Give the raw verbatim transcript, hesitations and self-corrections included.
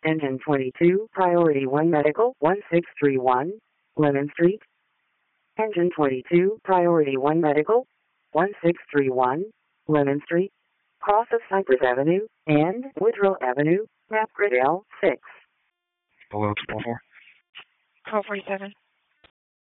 Engine twenty-two, Priority one Medical, one six three one, Lemon Street. Engine twenty-two, Priority one Medical, one six three one, Lemon Street, cross of Cypress Avenue, and Woodrow Avenue, Map Grid L six. Below twelve four. twelve forty-seven.